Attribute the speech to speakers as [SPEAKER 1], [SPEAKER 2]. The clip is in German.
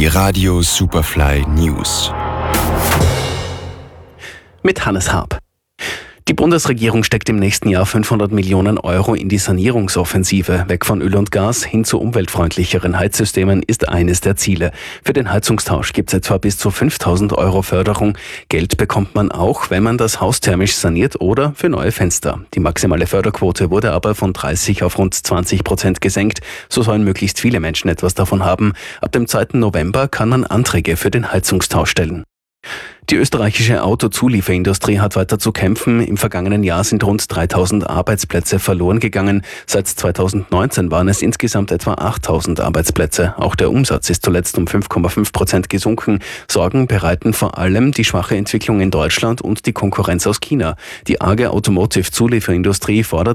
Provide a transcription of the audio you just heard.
[SPEAKER 1] Die Radio Superfly News.
[SPEAKER 2] Mit Hannes Harp. Die Bundesregierung steckt im nächsten Jahr 500 Millionen Euro in die Sanierungsoffensive. Weg von Öl und Gas hin zu umweltfreundlicheren Heizsystemen ist eines der Ziele. Für den Heizungstausch gibt es etwa bis zu 5.000 Euro Förderung. Geld bekommt man auch, wenn man das Haus thermisch saniert oder für neue Fenster. Die maximale Förderquote wurde aber von 30 auf rund 20% gesenkt. So sollen möglichst viele Menschen etwas davon haben. Ab dem 2. November kann man Anträge für den Heizungstausch stellen. Die österreichische Autozulieferindustrie hat weiter zu kämpfen. Im vergangenen Jahr sind rund 3.000 Arbeitsplätze verloren gegangen. Seit 2019 waren es insgesamt etwa 8.000 Arbeitsplätze. Auch der Umsatz ist zuletzt um 5,5% gesunken. Sorgen bereiten vor allem die schwache Entwicklung in Deutschland und die Konkurrenz aus China. Die arge Automotive-Zulieferindustrie fordert